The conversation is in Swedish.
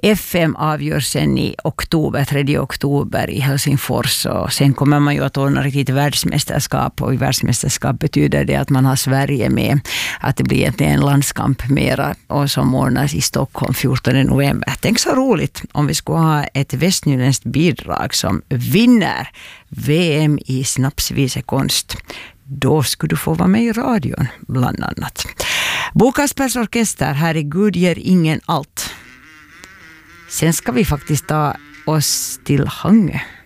FM avgör sen i oktober, 3 oktober i Helsingfors, och sen kommer man ju att ordna riktigt världsmästerskap, och i världsmästerskap betyder det att man har Sverige med, att det blir egentligen en landskamp mera, och som ordnas i Stockholm 14 november. Tänk så roligt om vi skulle ha ett västnyländskt bidrag som vinner VM i snapsvisekonst. Då skulle du få vara med i radion bland annat. Bo Kaspers Orkester, här är Gud ger ingen allt. Sen ska vi faktiskt ta oss till Hangö.